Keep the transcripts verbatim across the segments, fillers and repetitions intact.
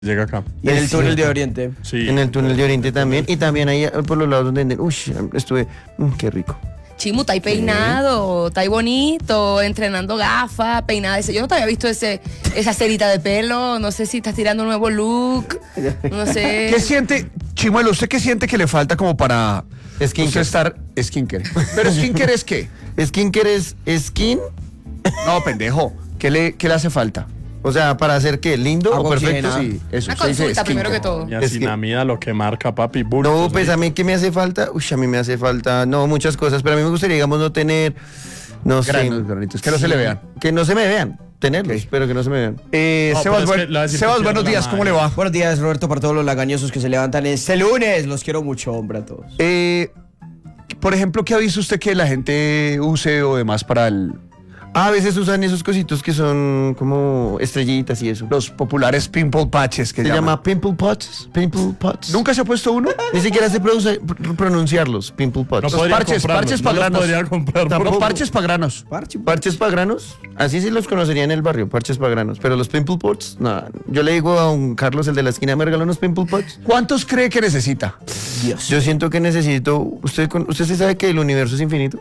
Llega acá. Y en el Es túnel de cierto. Oriente. Sí. En el túnel de Oriente también. Y también ahí por los lados donde... Uy, estuve... mm, qué rico. Chimu, está ahí peinado, está ahí bonito, entrenando gafas, peinada. Ese. Yo no te había visto ese, esa cerita de pelo. No sé si estás tirando un nuevo look. No sé. ¿Qué siente, Chimuelo, usted qué siente que le falta como para Skincare. usted estar skincare? ¿Pero skincare es qué? Skincare es skin. No, pendejo. ¿Qué le, qué le hace falta? O sea, ¿para hacer qué? ¿Lindo Agua o perfecto? oxigenada. Sí. Eso Una se dice consulta primero skincare. que todo. Y Es que- acinamida lo que marca, papi. Bultos, No, pues ¿sí? a mí ¿qué me hace falta? Uy, a mí me hace falta, no, muchas cosas, pero a mí me gustaría, digamos, no tener, no Granos, sé. granitos, que no se le vean. Que no se me vean, tenerlos, Ok. pero que no se me vean. Eh, No, Sebas, pero es buen- que le voy a decir Sebas, que buenos pierdo la días, ¿cómo le magia. va? Buenos días, Roberto, para todos los lagañosos que se levantan este lunes. Los quiero mucho, hombre, a todos. Eh, por ejemplo, ¿qué ha visto usted que la gente use o demás para el- Ah, a veces usan esos cositos que son como estrellitas y eso. los populares pimple patches que Se llaman? llama pimple pots, pimple pots. ¿Nunca se ha puesto uno? Ni siquiera sé produce- pr- pronunciarlos, pimple pots. No Los podría parches, comprarlos, parches no pa' los granos. podría comprar. Tampoco. Los parches para granos. Parche. Parches para granos, así sí los conocería en el barrio, parches para granos. Pero los pimple pots, no. Yo le digo a un Carlos, el de la esquina, me regaló unos pimple pots. ¿Cuántos cree que necesita? Dios. Yo siento que necesito. ¿Usted, con- usted sí sabe que el universo es infinito?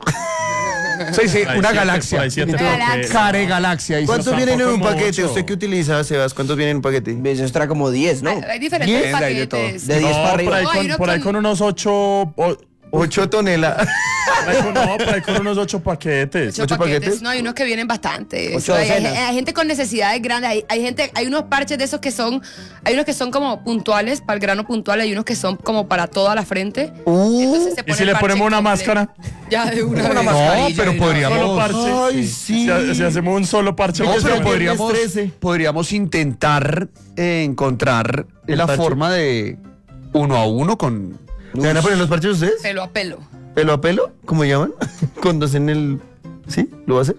Sí, sí, Por ahí una siete- galaxia. por ahí siete Una porque- galaxia. Care galaxia. dice. ¿Cuántos Eso vienen en un tampoco paquete? mucho. ¿Usted qué utiliza, Sebas? ¿Cuántos vienen en un paquete? Eso está como diez, ¿no? Hay, hay diferentes Diez, hay de todo. paquetes. De diez No, para por arriba. ahí, No, hay con, unos por ahí con- con unos ocho... o- Ocho toneladas. por ahí con- no, por ahí con unos ocho paquetes. Ocho ¿Ocho paquetes. paquetes? No, hay unos que vienen bastante. Ocho hay, hay- docenas. hay gente con necesidades grandes. Hay, hay gente, hay unos parches de esos que son, hay unos que son como puntuales, para el grano puntual, hay unos que son como para toda la frente. Uh, Entonces se ¿Y pone si el le parche ponemos una completo. máscara? Ya de una Una vez. mascarilla. No, pero y una- podríamos- Solo parche. Ay, sí. Si, si hacemos un solo parche. No, Yo pero sé que podríamos, viernes trece. podríamos intentar eh, encontrar ¿El la parche? forma de uno a uno con... ¿Le van a poner los parches ustedes? Pelo a pelo. ¿Pelo a pelo? ¿Cómo llaman? Cuando hacen el... ¿Sí? ¿Lo va a hacer?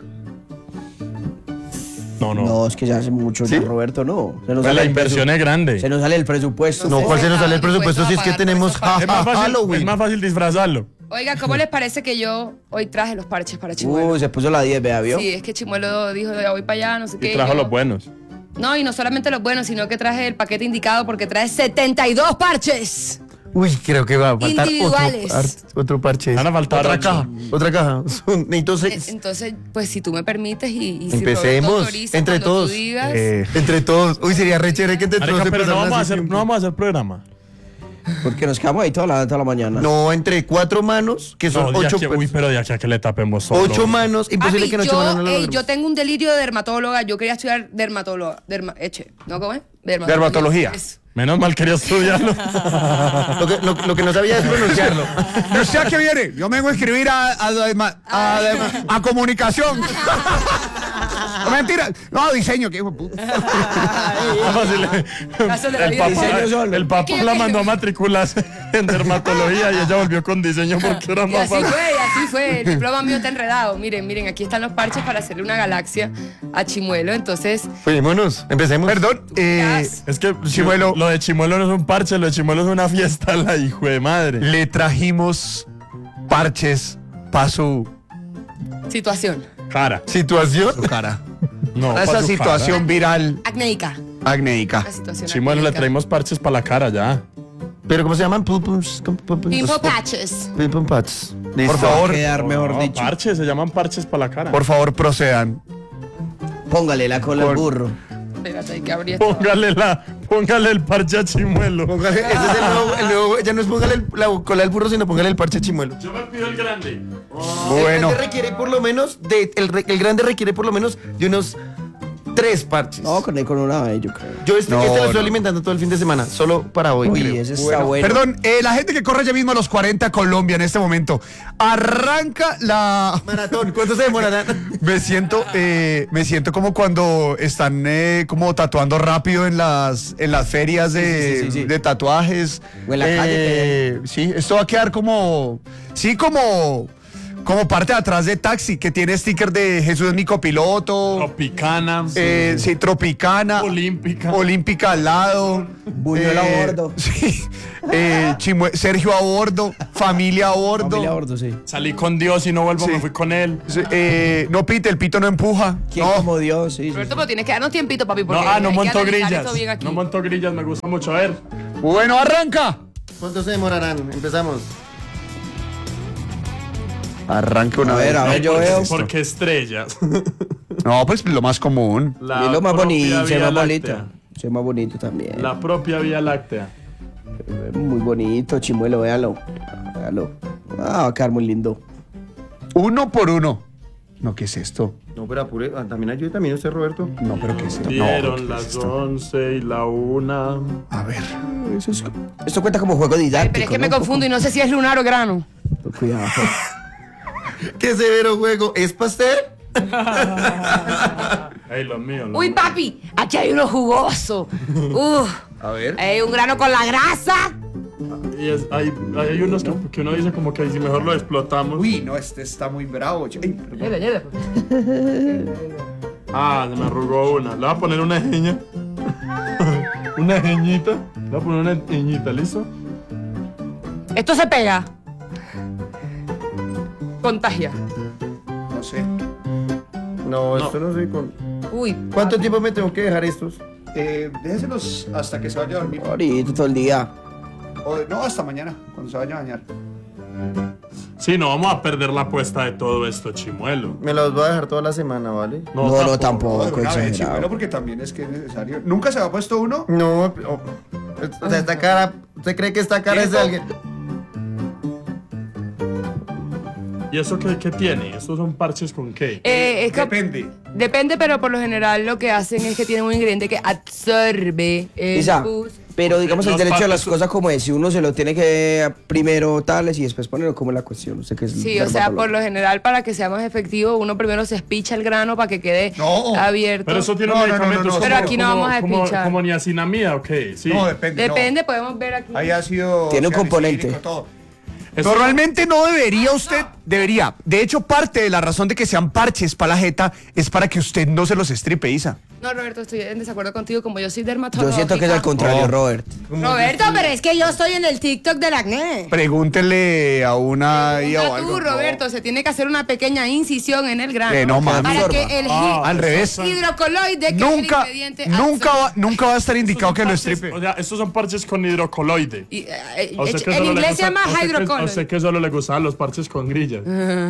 No, no. No, es que ya hace mucho, ¿Sí? ya, Roberto, no. Se nos Pues sale la el inversión presu- es grande. Se nos sale el presupuesto. No, sé ¿cuál si se nos sale el estaban presupuesto si es que dispuestos a tenemos pagar por Es más, ja, ja, fácil, Halloween? es más fácil disfrazarlo. Oiga, ¿cómo les parece que yo hoy traje los parches para Chimuelo? Uy, se puso la diez, vea, ¿vio? Sí, es que Chimuelo dijo, ya voy para allá, no sé qué. Y trajo yo- los buenos. No, y no solamente los buenos, sino que traje el paquete indicado porque trae setenta y dos parches. Uy, creo que va a faltar otro, Individuales. par- otro parche. Van a faltar Otra ocho. caja. Otra caja. Son- Necesito seis. Entonces, pues si tú me permites y, y si Empecemos, Roberto autoriza, entre cuando tú todos. digas, Eh, Entre todos. Uy, sería re chévere que entre todos Marica, pero no empezaran vamos, a así hacer, siempre. no vamos a hacer programa. Porque nos quedamos ahí toda la, toda la mañana. No, entre cuatro manos, que son No, de ocho, aquí- uy, pero de aquí a que le tapemos solo. ocho manos. Imposible Papi, que en ocho yo, manos no lo ey, logremos. yo tengo un delirio de dermatóloga. Yo quería estudiar dermatóloga. Derma, eche, ¿no cómo es? Dermatología. Eso. Menos mal quería estudiarlo. Lo que, lo, lo que no sabía es pronunciarlo. ¿Y usted a qué viene? Yo vengo a escribir a, a, a, a- a comunicación. No, mentira. No, diseño. Que hijo de puta. No, si le- Casos de la el vida. papá, Diseño solo. el papá Es que- la mandó a matricularse en dermatología y ella volvió con diseño porque era Y más así fácil. fue, y así fue. El diploma mío está enredado. Miren, miren, aquí están los parches para hacerle una galaxia a Chimuelo. Entonces, Fuémonos, empecemos. Perdón. Eh, Gas. Es que Chimuelo. lo de Chimuelo no es un parche, lo de Chimuelo es una fiesta, la hijo de madre. le trajimos parches para su, situación. Cara. Situación. su cara. No, Para pa' esa su situación viral Acnéica. acnéica. La situación cara. Chimuelo le acnéica. traemos parches para la cara ya. ¿Pero cómo se llaman? Pum, pum, pum, pum, pum. Pimple patches. Pim, pum, pats. Listo. Por favor, Va a quedar, mejor No, dicho. parches, se llaman parches para la cara. por favor, procedan. Póngale la cola al Por- burro. Espérate, hay que abrir esto. Póngale, la, póngale el parche a Chimuelo. Póngale- ese es el nuevo, el nuevo- ya no es póngale el- la cola del burro, sino póngale el parche chimuelo. Yo me pido el grande. El Bueno, grande requiere por lo menos de, el, re- el grande requiere por lo menos de unos tres parches. No, con, con una vez, yo creo. Yo este, No, este lo estoy no. alimentando todo el fin de semana, solo para hoy. Uy, creo. ese está bueno. perdón, eh, la gente que corre ya mismo a los cuarenta Colombia en este momento. Arranca la... Maratón, ¿cuánto se demorará? Me siento, eh, me siento como cuando están eh, como tatuando rápido en las, en las ferias de, Sí, sí, sí, sí. de tatuajes. O en la calle Eh, Sí, esto va a quedar como, sí, como, como parte de atrás de Taxi, que tiene sticker de Jesús es mi copiloto. Tropicana. Eh, sí, Tropicana. Olímpica. Olímpica al lado. Buñuel a bordo. Sí. Eh, Chimue- Sergio a bordo. Familia a bordo. Familia a bordo, sí. Salí con Dios y no vuelvo, Sí. me fui con él. Sí, eh, no pite, el pito no empuja. ¿Quién No. como Dios? Sí, sí, Roberto, pero tienes que darnos tiempito, papi, No, porque ah, no hay que monto analizar grillas. esto bien aquí. No monto grillas, me gusta mucho. A ver. Bueno, arranca. ¿Cuánto se demorarán? Empezamos. Arranca una A ver, vez. a ver, yo veo. Porque estrellas. No, pues lo más común. La Y lo más propia bonito, se ve Vía más bonito. Láctea. Se ve más bonito también. La propia Vía Láctea. Muy bonito, Chimuelo, véalo. Véalo. Ah, va a quedar muy lindo. Uno por uno. No, ¿qué es esto? No, pero apure. ah, También ayude también usted, Roberto. No, pero ¿qué es esto? No, Dieron ¿qué es las esto? once y la una. A ver. Eso es- esto cuenta como juego didáctico. Pero es que me ¿no? confundo y no sé si es lunar o grano. Cuidado. ¡Qué severo juego! ¿Es pastel? Ey, los míos. los Uy, míos. papi, aquí hay uno jugoso. Uf, A ver. hay un grano con la grasa. Y es- hay, hay unos que, que uno dice como que si mejor lo explotamos. Uy, no, este está muy bravo. Ay, perdón. Ah, se me arrugó una. Le voy a poner una jeña. Una jeñita. Le voy a poner una jeñita, ¿listo? Esto se pega. Contagia. No sé. No, esto no sé con. Uy, ¿Cuánto tiempo me tengo que dejar estos? Eh, déjenselos hasta que se vaya a dormir. Ahorita todo el día. O, no, hasta mañana, cuando se vaya a bañar. Sí, no vamos a perder la apuesta de todo esto, Chimuelo. Me los voy a dejar toda la semana, ¿vale? No, no, tampoco. Una vez, exagerado. Chimuelo, porque también es que es necesario. ¿Nunca se ha puesto uno? No, o, o sea, esta cara. ¿Usted cree que esta cara es de alguien? ¿Y eso qué, qué tiene? ¿Estos son parches con qué? eh, es que- Depende. depende, pero por lo general lo que hacen es que tienen un ingrediente que absorbe el Isa, pus. pero digamos el Los derecho a las partes- cosas como es, si uno se lo tiene que primero tales y después ponerlo como es la cuestión, no sé qué es. Sí, o sea, por lo general, para que sea más efectivo, uno primero se espicha el grano para que quede No. abierto. Pero eso tiene No, un no, no, medicamento. no, no. es Pero como- aquí no como- vamos a como, espichar. como niacinamida, ok, sí. No, depende. no. Depende, podemos ver aquí. Ahí ha sido. Tiene un salicílico, componente. todo. Eso- Normalmente no debería usted, debería. De hecho, parte de la razón de que sean parches para la jeta es para que usted no se los estripe, Isa. No, Roberto, estoy en desacuerdo contigo. Como yo soy dermatólogo. Yo siento que es al contrario, No. Robert. Roberto, pero es que yo estoy en el TikTok del acné. Pregúntele a una I A o Pregunta algo. tú, Roberto, se tiene que hacer una pequeña incisión en el grano. Que no mames. Para Absorba. que el Ah, Al revés. hidrocoloide, que Nunca, es el ingrediente, nunca, va, absorbe. nunca va a estar estos indicado son que lo parches- estripe. O sea, estos son parches con hidrocoloide. Y, eh, eh, A usted que en solo le inglés se gusta- llama a usted que- A hydrocoloid. usted que solo le gustaban los parches con grillas.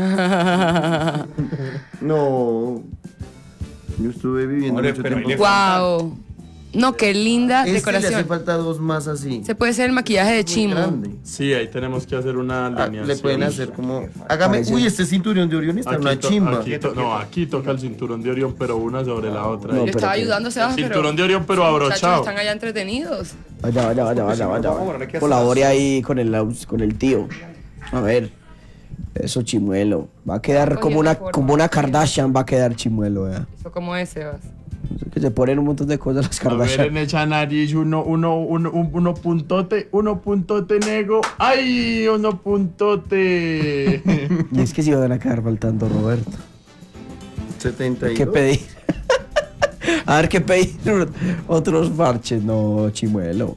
No. Yo estuve viviendo Hombre, mucho pero ahí tiempo. le- Wow. No, qué linda Este le hace decoración. falta dos más así. Se puede hacer el maquillaje de Muy chimo. grande. Sí, ahí tenemos que hacer una Ah, alineación. le pueden hacer como. Hágame. Parece- Uy, este cinturón de Orión está Aquí una to- chimba. aquí to- no, aquí toca el cinturón de Orión, pero una sobre la otra. No, Yo pero estaba que- ayudando a el Sebas, pero... cinturón de Orión, pero Muchachos abrochado. están allá entretenidos. Vaya, vaya, vaya, vaya, vaya. vaya. Colabore ahí con el, aus- con el tío. A ver. Eso, Chimuelo. Va a quedar como una, como una Kardashian, va a quedar Chimuelo, ¿eh? Eso como es, Sebas. Que se ponen un montón de cosas las A ver, Kardashian. en esa nariz, uno, uno, uno, un- uno puntote, uno puntote nego. ¡Ay! Uno puntote. Y es que si van a quedar faltando, Roberto. setenta y ¿Qué dos. pedir? A ver, ¿qué pedir? Otros parches. No, Chimuelo.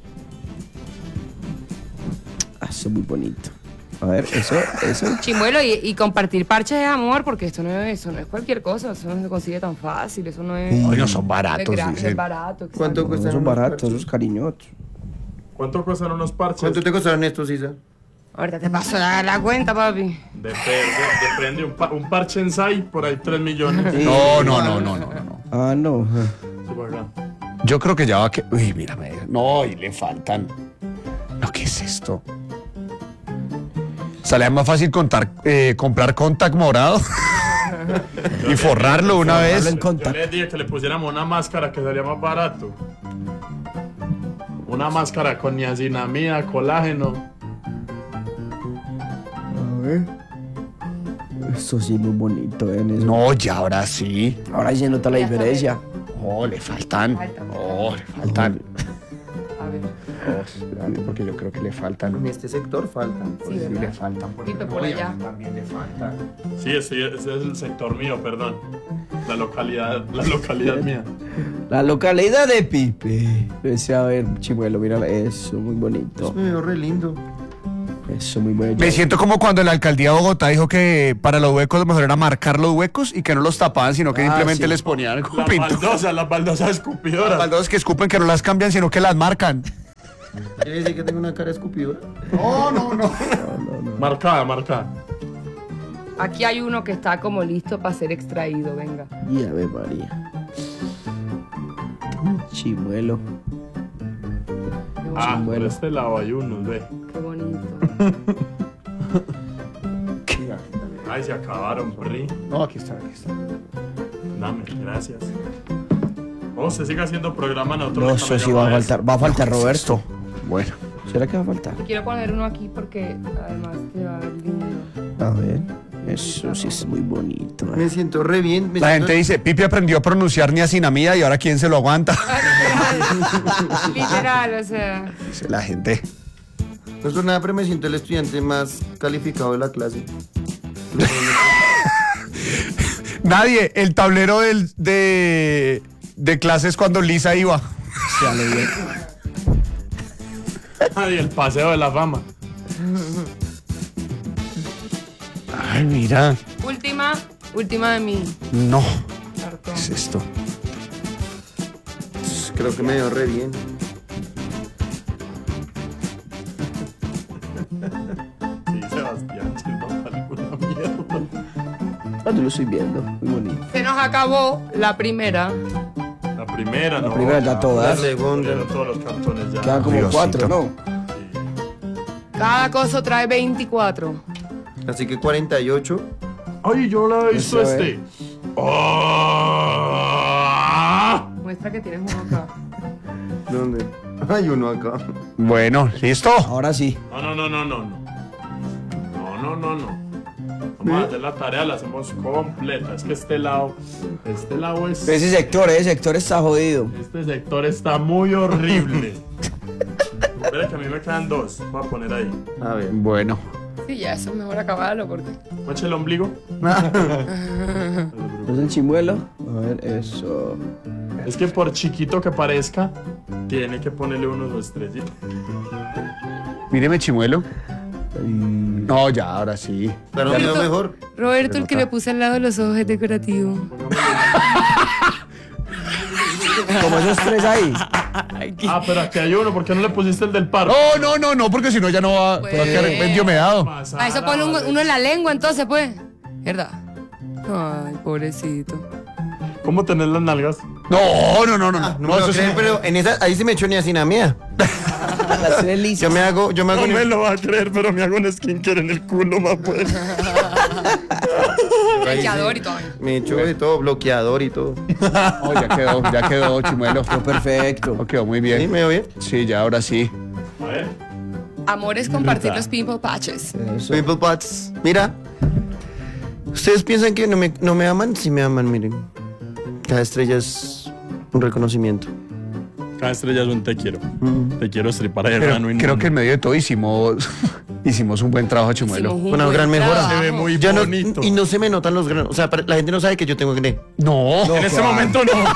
Ah, eso es muy bonito. A ver, eso, eso. Chimuelo, y, y compartir parches de amor, porque esto no es, eso no es cualquier cosa, eso no se consigue tan fácil, eso no es... Ay, no son es, baratos, gra- es dicen. barato. exacto. ¿Cuánto No cuestan? son unos baratos, parches? esos cariñotos. ¿Cuánto cuestan unos parches? ¿Cuánto te costaron estos, Isa? Ahorita te paso la, la cuenta, papi. Depende, depende. Un, pa- un parche en Sai, por ahí tres millones. Sí. No, no, no, no, no, no. Ah, no. Sí, por acá. Yo creo que ya va a que. Uy, mírame. No, y le faltan. No, ¿qué es esto? Sale más fácil contar, eh, comprar contact morado y forrarlo una Forrarlo vez. en Yo contact. les dije que le pusiéramos una máscara que salía más barato. Una máscara con niacinamida, colágeno. A ver. Esto sí, muy bonito, ¿eh? En eso. No, ya ahora sí. Ahora sí se nota la Ya está diferencia. Oh, le faltan. Falta. Oh, le faltan. A ver. Porque yo creo que le faltan. En este sector faltan. Sí, Sí, ¿verdad? le faltan. Por Pipe, por ejemplo, allá. también le faltan. Sí, ese, ese es el sector mío, perdón. La localidad, la localidad mía. La localidad de Pipe. Ese, a ver, Chimuelo, mira eso, muy bonito. Me veo re lindo. Eso, muy bueno. Me siento como cuando la alcaldía de Bogotá dijo que para los huecos lo mejor era marcar los huecos y que no los tapaban, sino que Ah, simplemente sí. les ponían Las pintura. baldosas, las baldosas escupidoras. Las baldosas que escupen, que no las cambian, sino que las marcan. ¿Quiere decir que tengo una cara escupidora? No, no, no. Marcada, marcada. Aquí hay uno que está como listo para ser extraído, venga. Y a ver, María. Chimuelo. Ah, por bueno. este lado hay unos, ve. Qué bonito. Ay, se acabaron, Pri. No, aquí está, aquí está. Dame, gracias. Oh, se sigue haciendo programa, nosotros No, le eso sí va a cambiamos faltar. Va a faltar Roberto. Bueno. ¿Será que va a faltar? Quiero poner uno aquí porque además te va a ver lindo. A ver. Eso sí es muy bonito. Me eh. siento re bien. me La siento- gente dice, Pipe aprendió a pronunciar niacinamida y ahora ¿quién se lo aguanta? Literal, literal, o sea. Dice la gente. No es por nada, pero me siento el estudiante más calificado de la clase. Nadie, el tablero del, de, de clases cuando Lisa iba. Sale bien. Ay, el paseo de la fama. Ay, mira. Última, última de mi No. cartón. ¿Qué es esto? Creo que me veo re bien. Sí, Sebastián, chimba, alguna mierda. Ah, yo lo estoy viendo. Muy bonito. Se nos acabó la primera. La primera, La no. primera ya todas. La segunda. Pero todos los cartones ya. Quedan como Diosito. cuatro, ¿no? Cada cosa trae veinticuatro. Así que cuarenta y ocho. Ay, yo la he visto Eso, este. ¡Ah! Muestra que tienes uno acá. ¿Dónde? Hay uno acá. Bueno, ¿listo? Ahora sí. No, no, no, no, no. No, no, no, no. Vamos a hacer la tarea, la hacemos completa. Es que este lado, este lado es... Ese sector, ese sector está jodido. Este sector está muy horrible. Espera que a mí me quedan dos. Voy a poner ahí. A ver. Bueno. Sí, ya eso es mejor acabarlo porque. Moche el ombligo. ¿Es el chimuelo? A ver, eso. Es que por chiquito que parezca, tiene que ponerle unos estrellitas. Míreme, chimuelo. No, ya, ahora sí. Claro, me veo mejor. Roberto, el que le puse al lado de los ojos es decorativo. Como esos tres ahí. Ah, pero aquí hay uno. ¿Por qué no le pusiste el del parque? No, no, no, no, porque si no ya no va, va a quedar medio meado. A eso pone un- uno en la lengua entonces, pues. ¿Verdad? Ay, pobrecito. ¿Cómo tener las nalgas? No, no, no, no. No, no, me lo eso creen, sí. pero en esa, ahí sí me echó niacinamida. Las tres lisas. Yo me hago, yo me hago. No ni- me lo va a creer, pero me hago un skincare en el culo, más pues. Blanqueador y todo. Me echo de todo, bloqueador y todo. Oh, ya quedó, ya quedó, chimuelo. Quedó perfecto. Oh, quedó muy ¿Sí? bien. ¿Me veo bien? Sí, ya, ahora sí. A ver. Amor es compartir los pimple patches. Eso. Pimple Pots. Mira. Ustedes piensan que no me, no me aman, sí me aman, miren. Cada estrella es un reconocimiento. Cada estrella es un te quiero. Te quiero estripar ahí, Pero hermano. y creo no- que en medio de todo hicimos, hicimos un buen trabajo, chimuelo. Hicimos un Una buen gran mejora. trabajo. Se ve muy Ya no, bonito. y no se me notan los granos. O sea, para- la gente no sabe que yo tengo acné. No, En este momento no.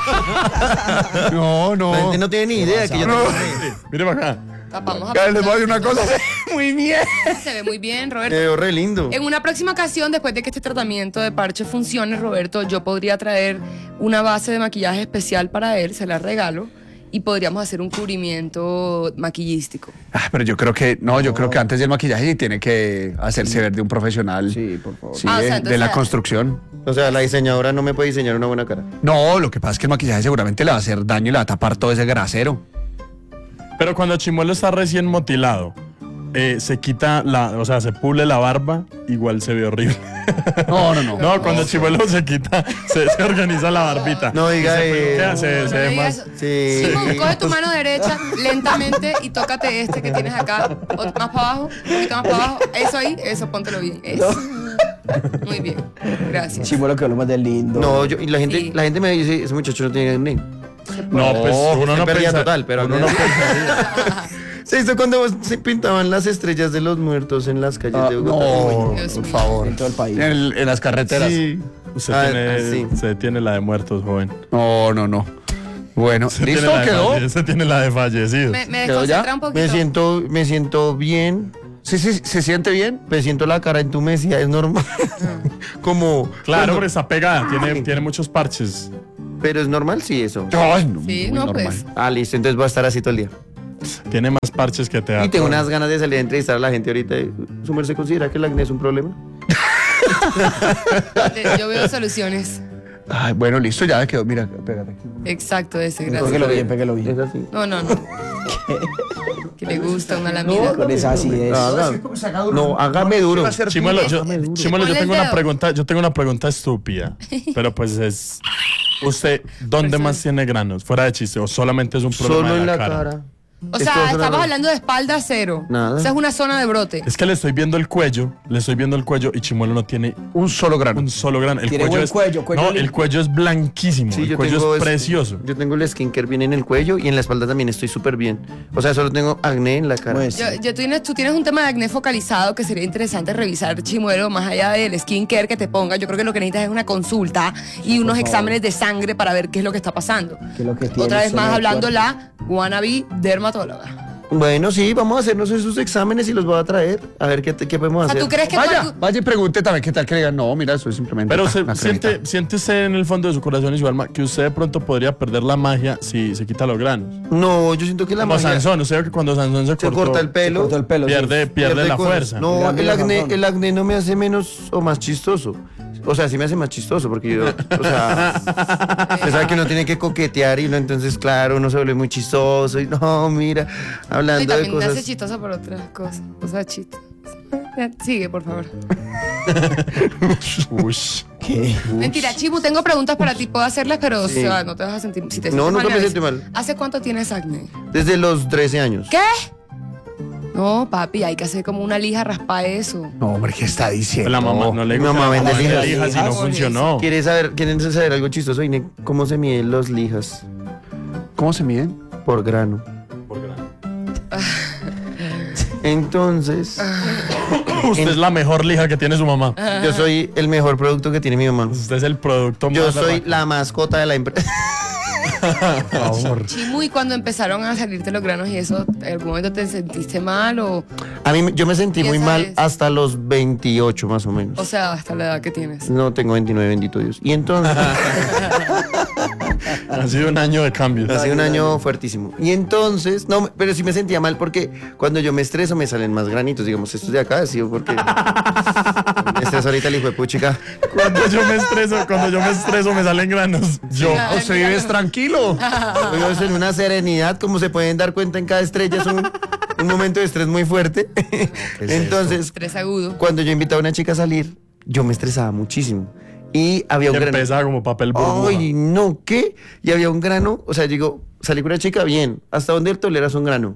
no, no. La gente no tiene ni idea que yo tengo acné. Mire para acá. Tapamos a Ya les voy a decir una cosa. Muy bien. Se ve muy bien, Me Roberto. veo re lindo. En una próxima ocasión, después de que este tratamiento de parche funcione, Roberto, yo podría traer una base de maquillaje especial para él, se la regalo, y podríamos hacer un cubrimiento maquillístico. Ah, pero yo creo que, no, yo creo que antes del maquillaje sí tiene que hacerse ver de un profesional. Sí, por favor. Sí, Ah, o sea, de- de, entonces- la construcción. O sea, la diseñadora no me puede diseñar una buena cara. No, lo que pasa es que el maquillaje seguramente le va a hacer daño y le va a tapar todo ese grasero. Pero cuando Chimuelo está recién motilado, eh, se quita la, o sea, se pule la barba, igual se ve horrible. No, no, no. No, cuando Chimuelo se quita, se, se organiza la barbita. No diga, Y se peluquea, eh, se, No se me ve digas más. eso. Sí. Simón, coge tu mano derecha lentamente y tócate este que tienes acá. O- más para abajo, un poquito más para abajo. Eso ahí, eso, póntelo bien. Eso. Muy bien. Gracias. Chimuelo quedó lo más de lindo. No, yo, y la gente, Sí. la gente me dice, ese muchacho no tiene acné. No, pues uno no se perdía pensa- total, pero uno acné. no pensaría. ¿Se hizo cuando se pintaban las estrellas de los muertos en las calles Ah, de Bogotá? no, Dios por mío. favor. En todo el país. En, en las carreteras. Sí. Usted Ah, tiene, ah, sí. usted tiene la de muertos, joven. No, no, no. Bueno, Usted ¿listo? tiene la de ¿Quedó? falle- Usted tiene la de fallecidos. Me, me ¿Quedó ya? desconcentra un poquito. Me siento, me siento bien. Sí, sí, ¿se siente bien? Me siento la cara entumecida, es normal. Como. Claro, cuando- porque está pegada, tiene, tiene muchos parches. Pero es normal, sí, eso. Ay, no, Sí, muy no, normal. pues. Ah, listo, entonces voy a estar así todo el día. Tiene más parches que te Y tengo unas ganas de salir a entrevistar a la gente ahorita. ¿Su merced considera que el acné es un problema? Yo veo soluciones. Ay, bueno, listo, ya quedó. Mira, pégate aquí. Exacto, ese, gracias. Péguelo bien, péguelo bien. Es así. No, no, no. Que le gusta una lamida. Con esa acidez. Haga- No, hágame duro. Chimuelo, yo, Chimuelo, yo Ponle tengo el una dedo. pregunta, yo tengo una pregunta estúpida, pero pues es, ¿usted dónde más tiene granos? Fuera de chiste, o solamente es un problema Solo de en la, la cara. cara. O Es sea, todo estamos solo- hablando de espalda cero. Nada. Esa es una zona de brote. Es que le estoy viendo el cuello, le estoy viendo el cuello y Chimuelo no tiene Un solo grano. un solo grano. El Tiene cuello buen es, cuello, cuello no, limpio. el cuello es blanquísimo, Sí, el yo cuello tengo es es- precioso. Yo tengo el skincare bien en el cuello y en la espalda también estoy súper bien. O sea, solo tengo acné en la cara. Pues, Yo, yo- tú, tienes, tú tienes un tema de acné focalizado que sería interesante revisar, Chimuelo, más allá del skincare que te ponga. Yo creo que lo que necesitas es una consulta y unos favor. exámenes de sangre para ver qué es lo que está pasando. ¿Qué es lo que tiene Otra vez usted en más el hablando cuerpo? la wannabe dermatóloga. Bueno, sí, vamos a hacernos esos exámenes y los voy a traer. A ver qué, qué podemos O sea, hacer. ¿tú crees que Vaya, tú- vaya y pregunte también qué tal que le digan. No, mira, eso es simplemente. Pero ah, se, una cremita. siente, siente usted en el fondo de su corazón y su alma que usted de pronto podría perder la magia si se quita los granos. No, yo siento que la Como magia Sansón, usted ve que cuando Sansón se, se cortó, corta el pelo. cortó el pelo. sí. pierde, pierde, la cosas. fuerza. No, Grande el la acné, Sansón. el acné no me hace menos o más chistoso. O sea, sí me hace más chistoso porque yo, o sea, usted sabe que uno tiene que coquetear y uno entonces, claro, uno se vuelve muy chistoso y no, mira, Y hablando de también me hace cosas. chistoso por otras cosas. O sea, chistosas. Sigue, por favor. Ush. ¿Qué? Mentira, Chimu, tengo preguntas para ti. Puedo hacerlas, pero Sí. o sea, no te vas a sentir. Si te No, sientes nunca me avisas. sentí mal. ¿Hace cuánto tienes acné? Desde los trece años. ¿Qué? No, papi, hay que hacer como una lija raspa eso. No, hombre, ¿qué está diciendo? La mamá no le Mi gusta mamá la vende mamá lijas. lijas y no Lijas. funcionó. ¿Quieres saber, ¿Quieren saber algo chistoso? Ine? ¿Cómo se miden los lijas? ¿Cómo se miden? Por grano. Entonces, Usted es la mejor lija que tiene su mamá. yo soy el mejor producto que tiene mi mamá. Usted es el producto Yo más soy berraco. la mascota de la empresa. Por favor. Chimu, y cuando empezaron a salirte los granos y eso, ¿en algún momento te sentiste mal o, A mí, yo me sentí muy Piensa mal eso. hasta los veintiocho más o menos. o sea, hasta la edad que tienes? No, tengo veintinueve, bendito Dios. Y entonces, Ha sido un año de cambios. ha sido un año fuertísimo. Y entonces, no, pero sí me sentía mal porque cuando yo me estreso me salen más granitos. Digamos, estos de acá ha sido porque me estreso ahorita el hijo de puchica. Cuando yo me estreso, cuando yo me estreso me salen granos. Yo. Claro. ¿Usted vives tranquilo? Vivo en una serenidad, como se pueden dar cuenta en cada estrella, es un, un momento de estrés muy fuerte. Entonces, Estrés agudo. cuando yo invitaba a una chica a salir, yo me estresaba muchísimo. Y había un Que grano. empezaba como papel burbuja. Ay, no, ¿qué? Y había un grano, o sea, digo, salí con una chica, bien. ¿Hasta dónde toleras un grano?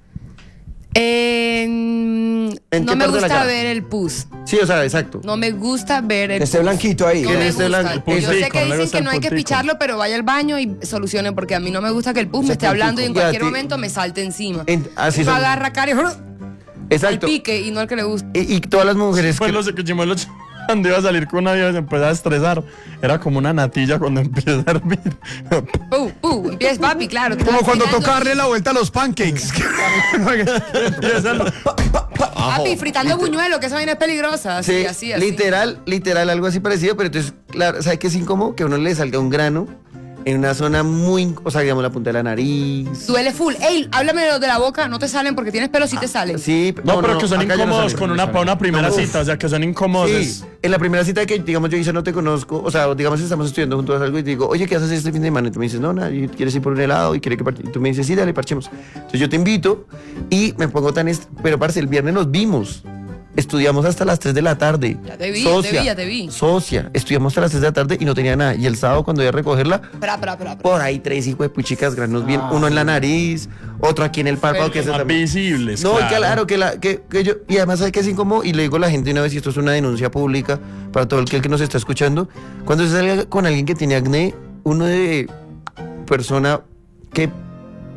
Eh, ¿En no qué me parte de la gusta cara? ver el pus. Sí, o sea, exacto. No me gusta ver el Que esté pus. blanquito ahí. No Que me esté gusta. blanco. Yo sé Puntico, que no le dicen gusta que el no hay que puntico. picharlo, pero vaya al baño y solucione, porque a mí no me gusta que el pus me esté hablando y en Y a cualquier ti- momento me salte encima. En- así Uno son. agarra cara y ¡fru! al Exacto. pique y no al que le gusta. Y, y todas las mujeres Pues que- lo sé que Chimuelo cuando iba a salir con una vieja se empezaba a estresar. Era como una natilla cuando empieza a hervir. ¡Pu! ¡Pu! Empieza, papi, claro. Como estás cuando fritando- toca darle la vuelta a los pancakes. Empieza lo- Papi, fritando buñuelo, que esa vaina es peligrosa. Así, Sí, así, así. literal, literal, algo así parecido, pero entonces, claro, ¿sabe qué es incómodo? Que a uno le salga un grano en una zona muy, o sea, digamos, la punta de la nariz. Duele full. Ey, háblame de los de la boca, no te salen porque tienes pelo, sí te salen. Sí, No, pero que son acá ya no incómodos sale. con una, para una primera No. cita. O sea, que son incómodos. Sí, es- en la primera cita que, digamos, yo hice no te conozco, o sea, digamos, estamos estudiando juntos algo y te digo, oye, ¿qué haces este fin de semana? Y tú me dices, no, nada, y ¿quieres ir por un helado? Y quiere que parche-". Y tú me dices, sí, dale, parchemos. Entonces yo te invito y me pongo tan... est- Pero, parce, el viernes nos vimos. Estudiamos hasta las tres de la tarde. Ya te vi, ya te vi, ya te vi. Socia. Estudiamos hasta las tres de la tarde y no tenía nada. Y el sábado, cuando iba a recogerla, Espera, espera, espera. espera. por ahí tres hijos de puchicas granos bien. Uno en la nariz, otro aquí en el párpado, que es más también. visibles. No, y claro. claro, que, la, que, que yo, y además, ¿sabe qué es incómodo? Y le digo a la gente una vez, y esto es una denuncia pública para todo el que, el que nos está escuchando, cuando se salga con alguien que tiene acné, uno de persona que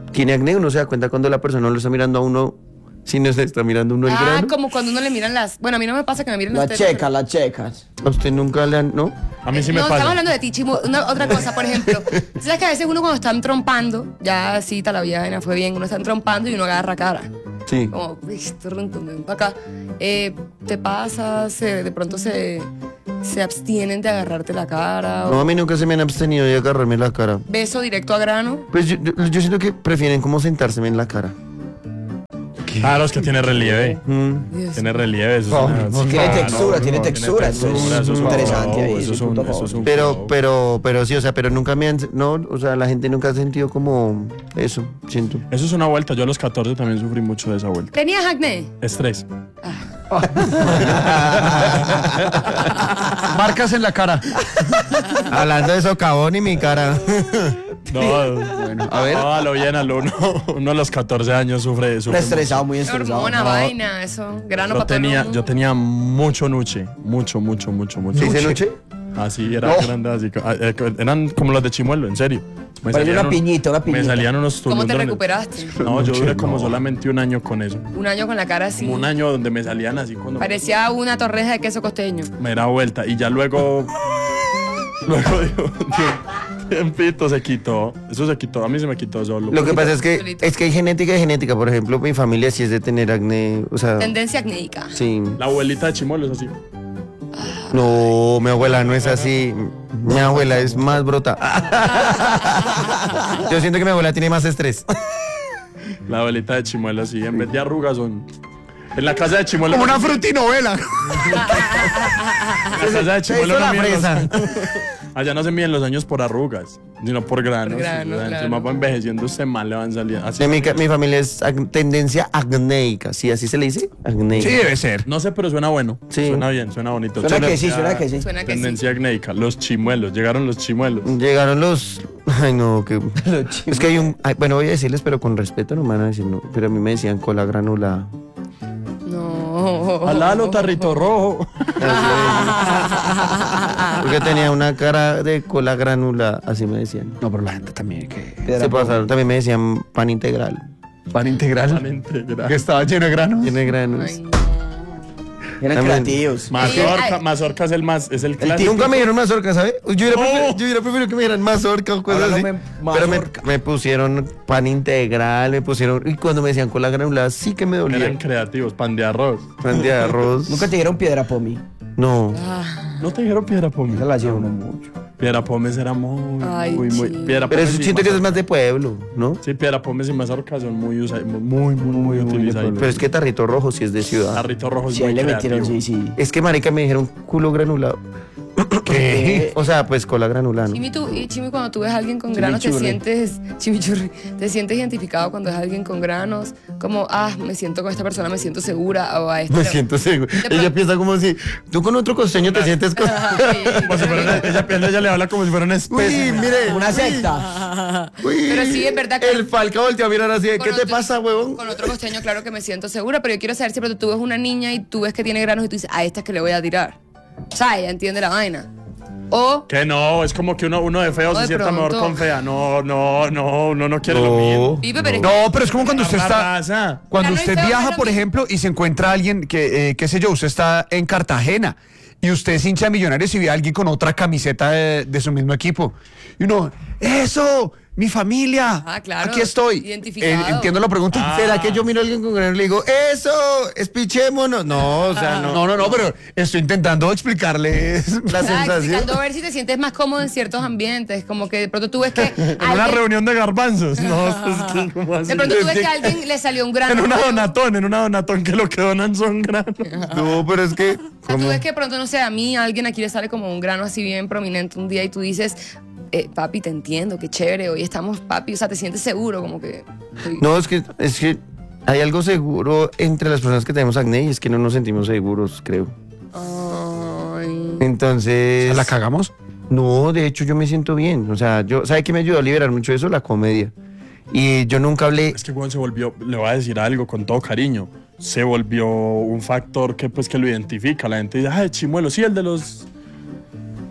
tiene acné, uno se da cuenta cuando la persona no lo está mirando a uno, si no se está mirando uno el Ah, grano. como cuando uno le miran las... Bueno, a mí no me pasa que me miren Las las tetas, checas, las checas. ¿A usted nunca le han, no? A mí sí me no, pasa. estamos hablando de ti, Chimo. Una- otra cosa, por ejemplo, ¿tú sabes que a veces uno cuando está trompando, ya sí, la vida fue bien, uno está trompando y uno agarra cara? Sí. Como, "Uy, turrun, tum, para acá. Eh, ¿Te pasa? Se, de pronto se, se abstienen de agarrarte la cara. No, O a mí nunca se me han abstenido de agarrarme la cara. beso directo a grano. Pues yo, yo, yo siento que prefieren como sentárseme en la cara. Claro, es que tiene relieve. Mm. Dios. Tiene relieve. Eso Oh, es una- sí, Tiene Ah, textura, no, tiene no, textura, eso es textura, eso interesante un ahí, flow, ese Eso es un, punto eso es un Pero, flow. pero, pero sí, o sea, pero nunca me han, no, o sea, la gente nunca ha sentido como eso, siento. Eso es una vuelta. Yo a los catorce también sufrí mucho de esa vuelta. ¿Tenías acné? Estrés. Marcas en la cara. Hablando de socavón y mi cara. No, bueno, a ver. No, a lo bien, a lo uno, uno a los catorce años sufre, sufre Está estresado, muy Una estresado. hormona, No. vaina, eso. Grano Yo para tenía, todo. yo tenía mucho nuche, mucho, mucho, mucho, mucho. ¿Se dice noche? Así, era grande, así. ah, eh, Eran como los de Chimuelo, en serio. Me Parece una un- piñita, una Me piñita. salían unos ¿Cómo te tulundrones. recuperaste? No, yo duré como solamente un año con eso. Un año con la cara así. Como un año donde me salían así cuando Parecía una torreja de queso costeño. me da vuelta. Y ya luego. Luego digo, tiempito se quitó. Eso se quitó. A mí se me quitó solo. Lo que pasa es que, Solito. es que hay genética y genética. Por ejemplo, mi familia sí es de tener acné, o sea, Tendencia acnéica. sí. La abuelita de Chimuelo es así. No, mi abuela no es así. Mi abuela es más brota. Yo siento que mi abuela tiene más estrés. La abuelita de Chimuelo así. En vez de arrugas son. En la casa de Chimuelo. Como una no- frutinovela. En la casa de Se Chimuelo hizo no la miden los- fresa. Allá no se miden los años por arrugas, sino por granos. Por granos, O sea, claro. Se va envejeciendo, usted mal le van saliendo. Así. De mi, ca- mi familia es ac- tendencia acnéica. ¿Sí? ¿Así se le dice? Acnéica. Sí, debe ser. No sé, pero suena bueno. Sí. Suena bien, suena bonito. Suena que sí, suena que sí. Suena que sí. Tendencia acnéica. Los chimuelos. Llegaron los chimuelos. Llegaron los... Ay, no, que... Es que hay un... ay, bueno, voy a decirles, pero con respeto no me van a decir, no. Pero a mí me decían cola granulada. No. Alalo, tarrito rojo. Porque tenía una cara de cola granulada, así me decían. No, pero la gente también que... Se pasaron, también me decían pan integral. Pan integral. Pan integral. Que estaba lleno de granos. Tiene granos. Ay, no. Eran También. creativos. Mazorca, Ay. mazorca es el más, es el clásico. Nunca me dieron mazorca, ¿sabes? Yo hubiera, Oh. preferido, yo hubiera preferido que me dieran mazorca o cosas así. Háblame Pero me, mazorca. me pusieron pan integral, me pusieron... Y cuando me decían cola granulada, sí que me dolía. Eran creativos, pan de arroz. Pan de arroz. Nunca te dieron piedra pomi. No. ¿No te dijeron piedra pómez? Esa la llevo uno mucho. Piedra pómez era muy, Ay, muy, muy... chido. Piedra Pero pómez eso y siento que eso es mazorca. más de pueblo, ¿no? Sí, piedra pómez y mazorca son muy, usa- muy, muy, muy, muy utilizados. Pero es que tarrito rojo sí es de ciudad. Tarrito rojo es Sí, ahí muy le metieron, creativo. sí, sí. Es que marica me dijeron culo granulado. ¿Qué? O sea, pues cola granulada, ¿no? Chimi, tú, y Chimi, cuando tú ves a alguien con granos, te Chimichurri. sientes, chimichurri, te sientes identificado cuando ves a alguien con granos, como, ah, me siento con esta persona, me siento segura, o a esta. Me siento seguro. De Ella pronto- piensa como si tú con otro costeño te sientes con... Ajá, sí, Como si fuera una- ella, ella, ella le habla como si fuera una Uy, especie. mire. Una secta. Uy. Pero sí, es verdad que- El Falca volteó a mirar así de, Con ¿qué te otro- pasa, huevón? Con otro costeño, claro que me siento segura, pero yo quiero saber si pero tú ves una niña y tú ves que tiene granos y tú dices, a esta es que le voy a tirar. O sea, ella entiende la vaina. O, Que no, es como que uno, uno de feo No, se de sienta mejor pronto. con fea. No, no, no, uno no quiere lo No. mismo. Pipe, pero es No, pero es como cuando usted La está... raza. Cuando Grano y usted feo no viaja, es lo por mismo. ejemplo, y se encuentra alguien que, eh, qué sé yo, usted está en Cartagena y usted es hincha de Millonarios y ve a alguien con otra camiseta de, de su mismo equipo. Y uno, ¡eso! ¡Mi familia! Ah, claro, Aquí estoy. identificado. Eh, entiendo la pregunta. Ah. ¿Será que yo miro a alguien con granos y le digo, eso, espichémonos? No, o sea, no. No, no, no, pero estoy intentando explicarles. La Ah, sensación. explicando a ver si te sientes más cómodo en ciertos ambientes, como que de pronto tú ves que En una alguien- reunión de garbanzos. No, es que, ¿cómo así? de pronto tú ves que a alguien le salió un grano. En una nuevo. donatón, en una donatón que lo que donan son granos. No, pero es que... O sea, tú ¿cómo? ves que de pronto, no sé, a mí a alguien aquí le sale como un grano así bien prominente un día y tú dices, eh, papi, te entiendo, qué chévere, hoy estamos, papi, o sea, te sientes seguro, como que... sí. No, es que, es que hay algo seguro entre las personas que tenemos acné y es que no nos sentimos seguros, creo. Ay. Entonces... ¿La cagamos? No, de hecho yo me siento bien. O sea, yo, ¿sabe qué me ayudó a liberar mucho eso? La comedia. Y yo nunca hablé... Es que Juan se volvió, le voy a decir algo con todo cariño, se volvió un factor que pues que lo identifica. La gente dice, ay, Chimuelo, sí, el de los...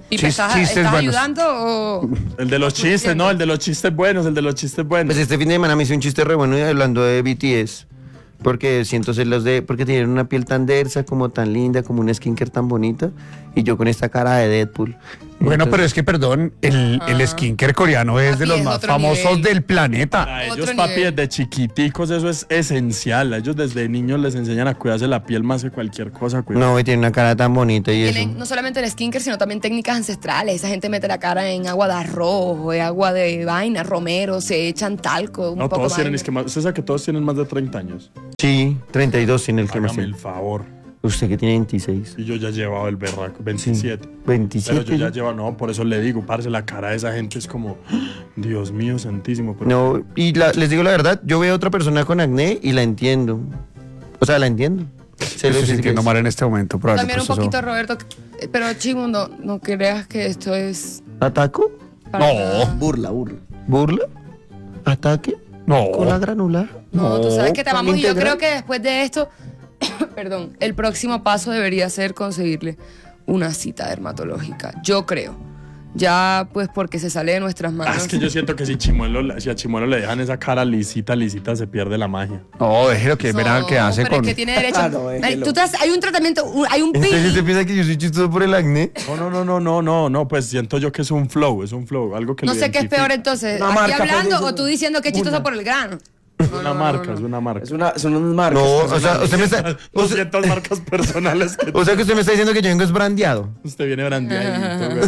¿Y Chis- estás, chistes estás buenos. ayudando o...? El de los chistes, no, el de los chistes buenos, el de los chistes buenos. Pues este fin de semana me hice un chiste re bueno hablando de B T S. Porque siento celos de. Porque tienen una piel tan densa, como tan linda, como una skincare tan bonita. Y yo con esta cara de Deadpool. Bueno, Entonces, pero es que, perdón, el, el skincare coreano es Papi, de los es más otro famosos nivel. del planeta. Para Otro ellos, papi, nivel. desde chiquiticos eso es esencial. A ellos desde niños les enseñan a cuidarse la piel más que cualquier cosa. cuidado. No, y tiene una cara tan bonita y eso. Tienen no solamente el skincare, sino también técnicas ancestrales. Esa gente mete la cara en agua de arroz, o en agua de vaina, romero, se echan talco, un No, poco todos de tienen, vaina. es que más, usted sabe que todos tienen más de treinta años. Sí, treinta y dos tiene el que me Hágame sé. el favor. Usted que tiene veintiséis. Y yo ya llevaba el berraco, veintisiete. veintisiete. Pero yo ya llevo, no, por eso le digo, parce, la cara de esa gente es como, Dios mío, santísimo. pero- No, y la- les digo la verdad, yo veo a otra persona con acné y la entiendo. O sea, la entiendo. Se Estoy lo sintiendo mal en este momento. por el También un proceso. poquito, Roberto. eh, Pero, Chimo, no, no creas que esto es... ¿Ataco? para No. nada. Burla, burla. ¿Burla? ¿Ataque? No. ¿Con la granular? No, tú sabes que te ¿Con amamos y yo integral? creo que después de esto, perdón, el próximo paso debería ser conseguirle una cita dermatológica. Yo creo. Ya, pues, porque se sale de nuestras Ah, manos. es que yo siento que si, Chimuelo, si a Chimuelo le dejan esa cara lisita, lisita, se pierde la magia. No, déjelo que verán No, qué hace pero con. es que tiene derecho. Ah, no, Ay, déjelo. tú te has- hay un tratamiento, un- hay un ¿En serio peeling. usted piensa que yo soy chistoso por el acné? No, no, no, no, no, no, no, pues siento yo que es un flow, es un flow, algo que No lo sé qué es identifica. peor entonces. Una ¿Aquí marca, hablando pues, o eso- tú diciendo que es chistoso por el grano? Es una marca, es una marca. Es una, son unas marcas. No, personales. o sea, usted me está... O sea, doscientas marcas personales que o sea que usted me está diciendo que yo vengo es brandeado. usted viene brandeadito, weón.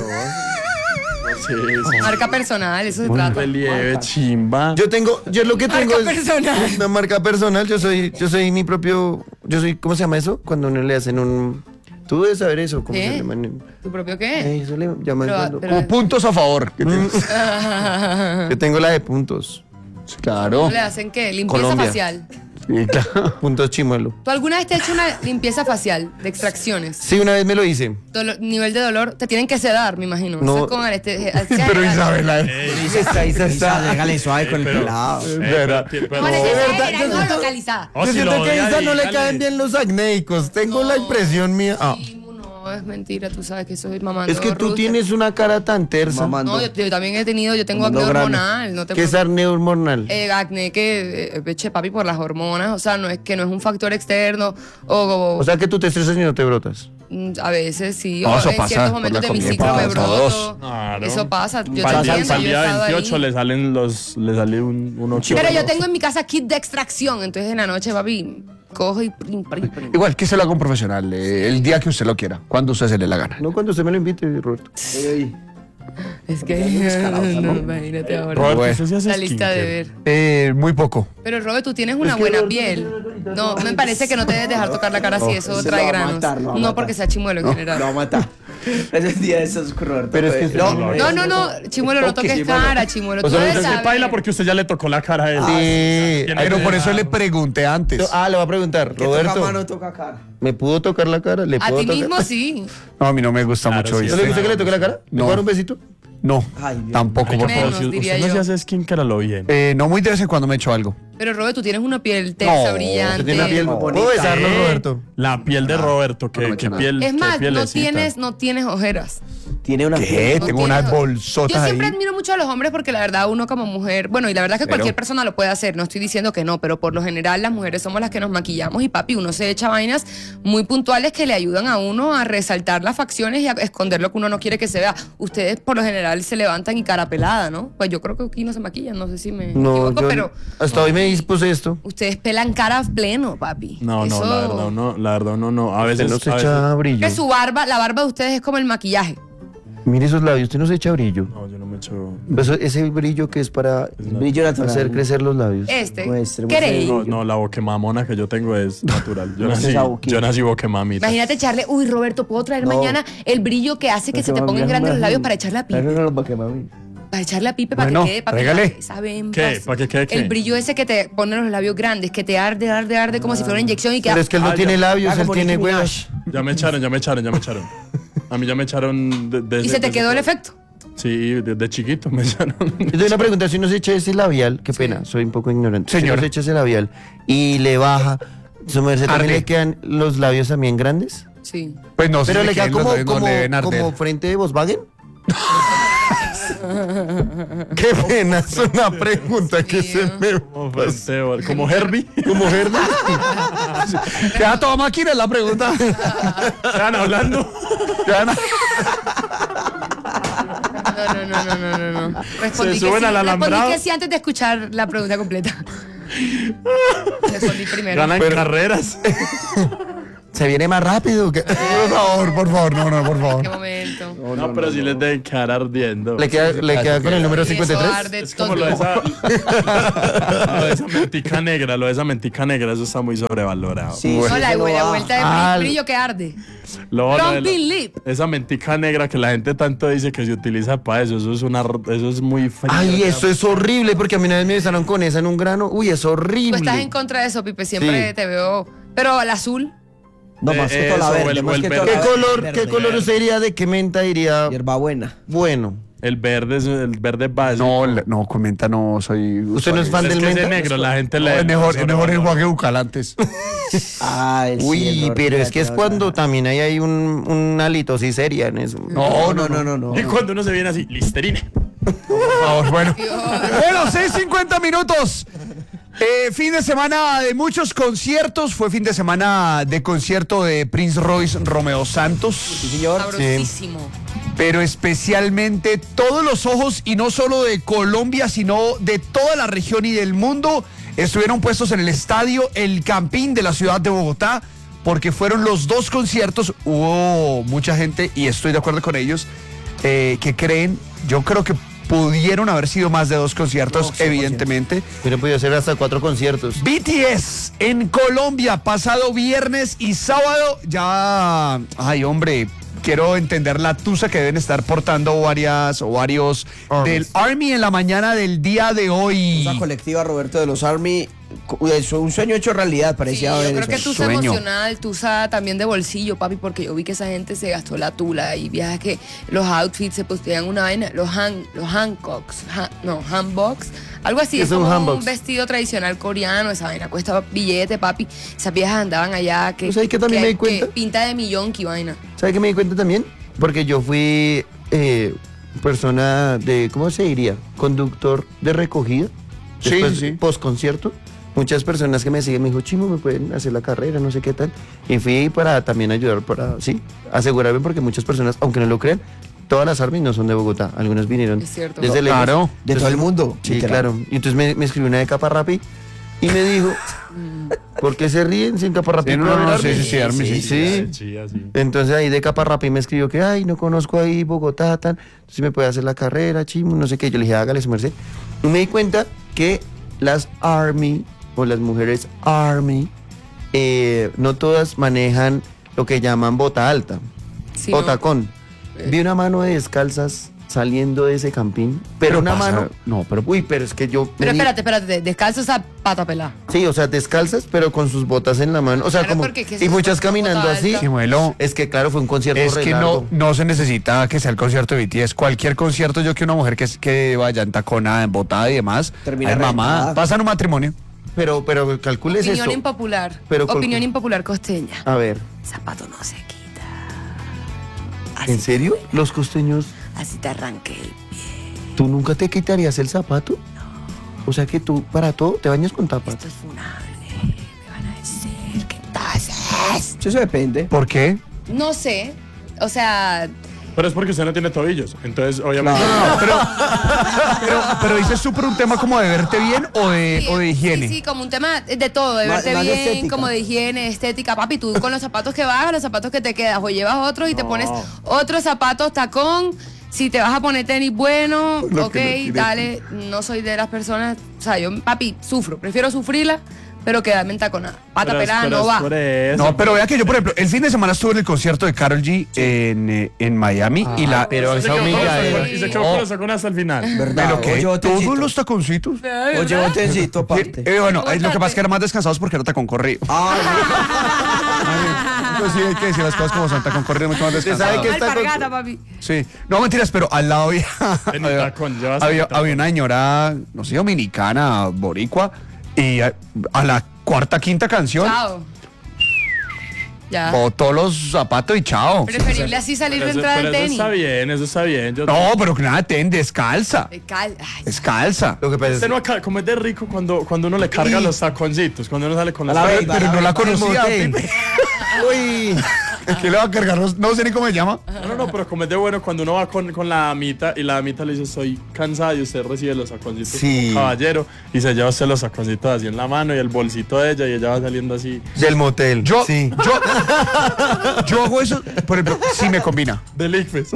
Sí, sí. Marca personal, eso se trata. Relieve, chimba. Yo tengo, yo lo que tengo Marca es personal. una marca personal. Yo soy, yo soy mi propio, yo soy, ¿cómo se llama eso? Cuando uno le hacen un, tú debes saber eso, ¿cómo ¿Qué? se llama? ¿Tu propio qué? Eh, Eso le llaman Pero- cuando- pero- Como puntos a favor. que tienes. Yo tengo la de puntos. Claro. ¿Le hacen qué? Limpieza Colombia. facial. Sí, claro. Puntos chimuelo. ¿Tú alguna vez te has hecho una limpieza facial de extracciones? Sí, una vez me lo hice. Dolo- nivel de dolor, te tienen que sedar, me imagino. No. Eso es con anestesia. anestesia Pero general. Isabela. Isa, Isa, Isa, déjale suave con el pero- pelado. Eh, pero- pero- Con anestesia verdad, general, yo- no yo- localizada. Oh, Yo si siento lo que a odia, Isa no le dígale. caen bien los acnéicos. Tengo la impresión mía. Ah. Sí, no, es mentira, tú sabes que soy mamando. Es que tú Ruth. tienes una cara tan tersa. Mamando. No, yo, yo también he tenido, yo tengo acné Mamando grano. hormonal. No te ¿Qué es acné hormonal? eh, acné que, eh, eche papi por las hormonas, o sea, no es que no es un factor externo, o, O sea que tú te estresas y no te brotas. mm, a veces sí, No, o eso en pasa, ciertos por momentos la de mi comida ciclo me pasa, broto. todos. Claro. Eso pasa, yo te Para el día, entiendo, para el yo he día estado veintiocho ahí. le salen los, le sale un, uno que Pero otro. yo tengo en mi casa kit de extracción, entonces en la noche, papi, cojo y prim, prim, prim. Igual que se lo haga un profesional, eh, el día que usted lo quiera, cuando usted se le la gana. No cuando usted me lo invite, Roberto. Es que, no, imagínate ahora. Roberto, Bueno. usted sí hace La lista de skincare. ver. Eh, muy poco. Pero Robert, tú tienes una buena piel. No, me parece que no te debes dejar tocar la cara si eso ese trae lo va a granos. matar, lo va a No matar. porque sea chimuelo en Lo va a general. matar. Ese día de esos, Roberto. Pero es que no, no, No, no, no, chimuelo, no toques Chimuelo. cara, chimuelo. Tú O sea, debes Es que saber. paila porque usted ya le tocó la cara a él. Sí. Tiene Pero que por eso dejar. le pregunté antes. Ah, le voy a preguntar, que toca Roberto, mano, toca cara. ¿me pudo tocar la cara? ¿Le A puedo ti tocar? mismo sí. No, a mí no me gusta Claro, mucho. sí, ¿No ¿viste? le gusta que le toque la cara? ¿Le No. puedo dar un besito? No, Ay, Dios. tampoco, Ay, por pero favor. Menos, si diría usted no yo. se hace skincare a lo bien. Eh, no muy de vez en cuando me echo algo. Pero Robert, tú tienes una piel tersa, No, Usted brillante. tiene una piel muy bonita. ¿Puedo besarlo, Eh, Roberto? La piel de Roberto, no que, me que echo nada. piel. Es qué más, no pielecita. tienes, no tienes ojeras. Tiene una ¿Qué? piel. No Tengo tienes- unas bolsotas Yo ahí. siempre admiro mucho a los hombres porque la verdad uno como mujer, bueno, y la verdad es que Pero- cualquier persona lo puede hacer, no estoy diciendo que no, pero por lo general las mujeres somos las que nos maquillamos y papi, uno se echa vainas muy puntuales que le ayudan a uno a resaltar las facciones y a esconder lo que uno no quiere que se vea. Ustedes por lo general se levantan y cara pelada, ¿no? Pues yo creo que aquí no se maquillan, no sé si me No, equivoco, yo pero hasta hoy me dispuse esto. ustedes pelan cara pleno, papi. No, no, Eso- la verdad no, la verdad no, no. A Usted veces. no se a veces- echa brillo. Que su barba, la barba de ustedes es como el maquillaje. Mire esos labios, usted no se echa brillo. No, yo no me echo. Eso- ese brillo que es para Brillo natural. hacer crecer los labios. Este, Muestre, ¿queréis? muestre. No, no, la boquemamona que yo tengo es natural. Yo No nací, esa boquita. yo nací boquemamita. Imagínate echarle, uy Roberto, ¿puedo traer No. mañana el brillo que hace que se te pongan grandes los labios para echarle a pipe? No, no, no, para que mami. Para echarle a pipe, para Bueno, que quede, para trégale. que saben. ¿Qué? ¿Para que quede qué? El brillo ese que te pone los labios grandes, que te arde, arde, arde como si fuera una inyección y que Pero es que él no Ah, tiene ya. labios, Ah, él como tiene Nicki Minaj. huevos. Ya me echaron, ya me echaron, ya me echaron. A mí ya me echaron. de- de- y se te de- quedó el de- efecto. Sí, desde chiquito me echaron. Yo tengo una pregunta, si uno se echa ese labial, qué pena, soy un poco ignorante. Si Señor. uno se echa ese labial y le baja, ¿su merced también Arde. le quedan los labios también grandes? Sí. Pues no sé Pero si le queda queden los como, dedos, no como, le deben arder. como frente de Volkswagen. Qué pena, es una pregunta que Sí, se ¿no? me Como, frente- como Herbie. como Herda. Queda toda máquina es la pregunta. Estaban hablando. Quedan- No, no, no, no, no, no, no. Respondí Se que suben sí, al alambrado. respondí que sí antes de escuchar la pregunta completa. Respondí primero. Ganan carreras. Se viene más rápido. que- Por favor, por favor, no, no, por ¿Qué favor. momento? No, pero sí les deben quedar ardiendo. Le queda, le queda con el número Y eso cincuenta y tres. arde Es como todo. lo de esa, lo de esa mentica negra, lo de esa mentica negra, eso está muy sobrevalorado. Sí, No, sí, la, eso no la va. vuelta de Ah, brillo, brillo que arde. Lo- lo de la- Plumping lip. esa mentica negra que la gente tanto dice que se utiliza para eso, eso es una, eso es muy frío. Ay, eso es horrible, porque a mí una vez me besaron con esa en un grano. Uy, es Tú horrible. estás en contra de eso, Pipe. Siempre Sí. te veo. Pero el azul. No, más que todo la Eso, verde, el- más el que verde. todo ¿Qué la color, verde. ¿Qué color usted diría? ¿De qué menta diría? Hierbabuena. Bueno. El verde es el verde básico. No, le- no, comenta, no soy. ¿Usted no es fan es del que ese menta? negro, la gente No, le es mejor, es mejor el enjuague bucal antes. Ah, el Uy, cielo, pero es que es otra cuando cosa. también hay, hay un, una litosis seria en eso. No, no, no, no, no. Y cuando uno se viene así, Listerine. Por favor, bueno. Bueno, seis cincuenta minutos. Eh, fin de semana de muchos conciertos. Fue fin de semana de concierto de Prince Royce Romeo Santos. Sí, señor. Sabrosísimo. Pero especialmente todos los ojos, y no solo de Colombia, sino de toda la región y del mundo, estuvieron puestos en el estadio El Campín de la ciudad de Bogotá, porque fueron los dos conciertos. Hubo mucha gente, y estoy de acuerdo con ellos, eh, que creen, yo creo que pudieron haber sido más de dos conciertos, No, cien por ciento. evidentemente. Pero podía ser hasta cuatro conciertos. B T S en Colombia, pasado viernes y sábado, ya, ay hombre, quiero entender la tusa que deben estar portando varias o varios Armies. del Army en la mañana del día de hoy. Esa colectiva, Roberto, de los Army, cu- es un sueño hecho realidad, Sí, parecía yo ver creo eso. que tusa Sueño. emocional, tusa también de bolsillo, papi, porque yo vi que esa gente se gastó la tula y viajes que los outfits se postean una vaina, los han, los Hancocks, han- no, hanboks, algo así, ¿Qué es son como hanboks? un vestido tradicional coreano, esa vaina cuesta billete, papi. Esas viejas andaban allá que, ¿Sabes qué también me di que cuenta? pinta de millón que vaina. ¿Sabe qué me di cuenta también? Porque yo fui eh, persona de, ¿cómo se diría? Conductor de recogida. Sí, Después, sí, sí. Post concierto. Muchas personas que me siguen me dijo, Chimo, ¿me pueden hacer la carrera? No sé qué tal. Y fui para también ayudar, para, sí, asegurarme, porque muchas personas, aunque no lo crean, todas las Army no son de Bogotá. Algunas vinieron Es cierto. desde lejos. Claro. De todo el mundo, Sí, literal. claro. Y entonces me, me escribió una de Capa Rapi y me dijo, ¿por qué se ríen sin Capa Rapi? Sí, no, puede no, haber sí, Army? sí, sí, Army, sí, sí. Sí, así. Entonces ahí de Capa Rapi me escribió que, ay, no conozco ahí Bogotá, tal. Entonces me puede hacer la carrera, chimo, no sé qué. Yo le dije, hágale su merced. Y me di cuenta que las Army o las mujeres Army, eh, no todas manejan lo que llaman bota alta Sí, o ¿no? tacón. Vi una mano de descalzas saliendo de ese campín, pero, Pero una pasa- mano... no, pero- Uy, pero es que yo... Pero me di- espérate, espérate, descalzo esa pata pelada. Sí, o sea, descalzas, pero con sus botas en la mano. O sea, Claro, como... porque que Y eso muchas es con caminando bota así. alta. Chimuelo, Es que claro, fue un concierto es re que largo. no, no se necesita que sea el concierto de B T S. Cualquier concierto, yo que una mujer que, que vaya en taconada, embotada y demás, Termina ay, mamá, reventada. pasan un matrimonio. Pero, pero calcules Opinión esto. impopular. Pero col- Opinión impopular costeña. A ver, Zapato no se quita. ¿en serio? Los costeños, Así te arranqué el pie. ¿tú nunca te quitarías el zapato? O sea que tú, para todo, te bañas con tapa. Esto es funable. Me van a decir que entonces. Eso depende. ¿Por qué? No sé. O sea, Pero es porque usted no tiene tobillos. Entonces, obviamente. Pero, pero, pero dices tú por un tema como de verte bien o de, sí, o de higiene. Sí, sí, como un tema de todo, de Más- verte más de bien, estética. como de higiene, estética. Papi, tú con los zapatos que vas, los zapatos que te quedas, o llevas otros y te pones otros zapatos tacón. Si te vas a poner tenis bueno, Lo ok, que no tiene- dale. No soy de las personas. O sea, yo, papi, sufro. Prefiero sufrirla, pero quedarme en taconada. Pata Pero es- pelada pero no es va. por eso. No, pero vea que yo, por ejemplo, el fin de semana estuve en el concierto de Karol G en, eh, en Miami y la... pero Y se esa quedó con los humilladera. tacos- Y se quedó con los tacones hasta el final. ¿Verdad? ¿Pero qué? Oye, botencito. Todos los taconcitos. Oye, botencito, aparte. Eh, bueno, eh, lo que pasa es que eran más descansados porque era tacón corrido. Pues sí, hay que decir las cosas como son, tacón corrido mucho más descansado. sabe que está con- Alpargata, papi. Sí, no mentiras, pero al lado había, En había, tacón, llevas había, en tacón. había una señora, no sé, dominicana, boricua, y a, a la cuarta, quinta canción, Chao. Ya. Botó los zapatos y chao. Preferible así salir Pero de eso, entrar pero al eso tenis. está bien, eso está bien. Yo, No, pero que nada, ten, descalza. De cal- Ay, Descalza. Lo que pasa es Usted no acá, como es de rico cuando, cuando uno le carga los taconcitos, cuando uno sale con A los la tacones. vez, Pero no la conocía. motel. Pipe. Uy. ¿Qué le va a cargar? No, no sé ni cómo se llama. No, no, no, pero como es de bueno cuando uno va con, con la damita y la damita le dice estoy cansada y usted recibe los saconcitos Sí. como caballero y se lleva usted los saconcitos así en la mano y el bolsito de ella y ella va saliendo así Del motel. Yo, Sí. yo, yo hago eso, por ejemplo, si me combina. del ICFES.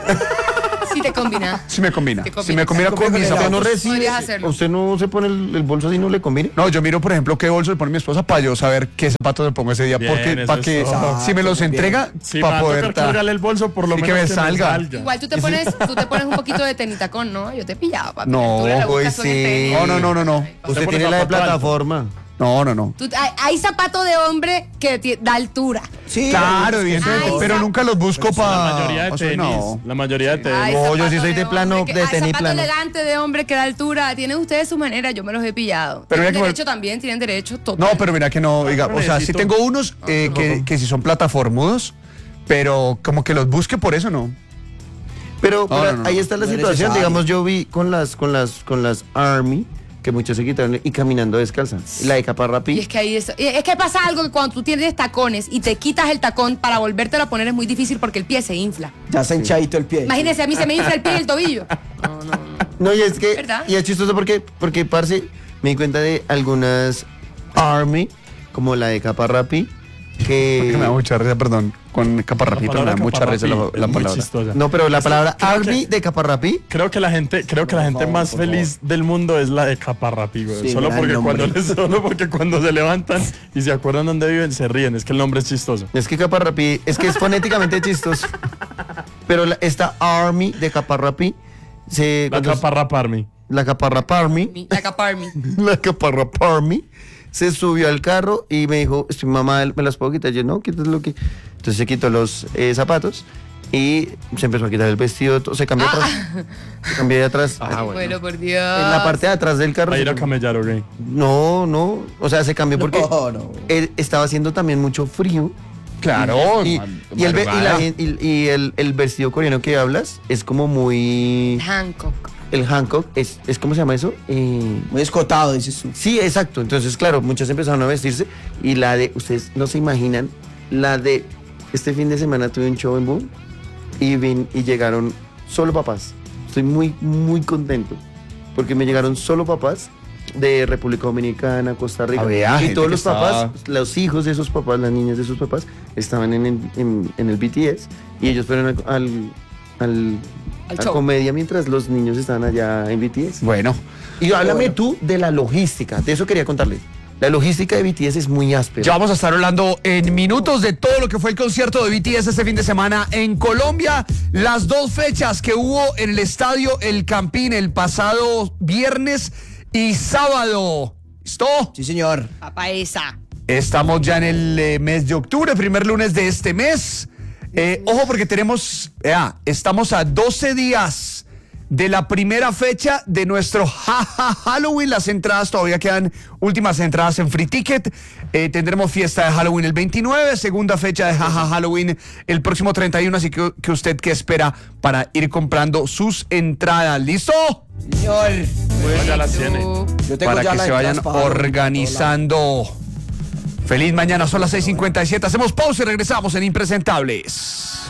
sí te combina. Si me combina. Te combina. Si me combina con mis Usted no zapatos. recibe. Podrías hacerlo. ¿Usted no se pone el, el bolso así no le conviene? No, yo miro, por ejemplo, qué bolso le pone mi esposa para yo saber qué zapatos le pongo ese día. Bien, porque eso para es que todo. si me los entrega, Sí, va para a poder tocar ta- cargarle el bolso por lo Sí, que menos me que me salga. salga. Igual tú te pones, tú te pones un poquito de tenitacón, ¿no? Yo te pillaba, papi. No, Tú la hoy buscas tú en el sí. tenis. No, no, no, no, no. Usted pone tiene la de zapato alto. plataforma. No, no, no. Tú- hay, hay zapato de hombre que ti- da altura. Sí. Claro, evidentemente, Ay, pero sa- nunca los busco La para. mayoría de tenis. no. La mayoría de tenis. Ay, No, yo zapato sí soy de plano, hombre que- de ay, tenis zapato plano. elegante de hombre que da altura. Tienen ustedes su manera, yo me los he pillado. Pero mira Tienen que derecho bueno- también, tienen derecho. Total. No, pero mira que no, diga, o sea, sí necesito- tengo unos eh, que, que sí son plataformudos, pero como que los busque por eso no. Pero, No, pero no, no. ahí está la No es situación. necesario. Digamos, yo vi con las, con las, con las Army que muchos se quitaron y caminando descalza. Y la de Caparrapi. Y es que ahí es, es que pasa algo que cuando tú tienes tacones y te quitas el tacón para volvértelo a poner es muy difícil porque el pie se infla. Ya está hinchadito el pie. Imagínense, a mí se me infla el pie y el tobillo. No, no, no. No, y es que. ¿Verdad? Y es chistoso porque, porque, parce, me di cuenta de algunas Army, como la de Caparrapi, que. Me da mucha risa, perdón, con caparrapi, La pero me da palabra mucha risa la, caparrapi la es muy palabra. chistosa. No, pero la palabra creo Army que- de Caparrapi. Creo que la gente, creo que la gente favor, más por feliz del mundo es la de Caparrapi, güey. Sí, solo, gran porque nombre. cuando, solo porque cuando se levantan y se acuerdan dónde viven, se ríen. Es que el nombre es chistoso. Es que Caparrapi, es que es fonéticamente chistoso. Pero la- esta Army de Caparrapi se. La cuando- Caparraparmi. la Caparraparmi. Mi- La caparmi. La Caparraparmi se subió al carro y me dijo, "Estoy, mamá, ¿me las puedo quitar?" Yo, no, quítate lo que... Entonces se quitó los eh, zapatos y se empezó a quitar el vestido, to- se cambió atrás. Se cambió de atrás. Ah, bueno. Bueno, por Dios. En la parte de atrás del carro. A se ir a cambió. camellar, ok. No, no, o sea, se cambió porque No, no. él estaba haciendo también mucho frío. Claro, Y, man- y el, ve- y la madrugada. gen- y- y el- el vestido coreano que hablas es como muy... Hancock. El Hancock, es, es ¿cómo se llama eso? Eh, Muy escotado, dices tú. Sí, exacto. Entonces, claro, muchos empezaron a vestirse y la de, ustedes no se imaginan, la de este fin de semana tuve un show en Boom y, vin, y llegaron solo papás. Estoy muy, muy contento porque me llegaron solo papás de República Dominicana, Costa Rica. Había y gente todos que los estaba- papás, los hijos de esos papás, las niñas de esos papás, estaban en el, en, en el B T S y ellos fueron al... al, al Al a show. comedia mientras los niños estaban allá en B T S. Bueno, Y háblame tú de la logística, de eso quería contarles. La logística de B T S es muy áspera. ya vamos a estar hablando en minutos de todo lo que fue el concierto de B T S este fin de semana en Colombia. Las dos fechas que hubo en el estadio El Campín el pasado viernes y sábado. ¿Listo? Sí, señor. Papá esa. Estamos ya en el eh, mes de octubre, primer lunes de este mes. Eh, ojo porque tenemos, ya, estamos a doce días de la primera fecha de nuestro Ja Ja Halloween. Las entradas todavía quedan, últimas entradas en Free Ticket. Eh, tendremos fiesta de Halloween el veintinueve, segunda fecha de Ja Ja Halloween el próximo treinta y uno. Así que, que usted qué espera para ir comprando sus entradas. ¿Listo? Señor. Bueno, ya las tiene. Yo tengo Para ya que la se de vayan Halloween por todos lados. organizando. Feliz mañana, son las seis cincuenta y siete. Hacemos pausa y regresamos en Impresentables.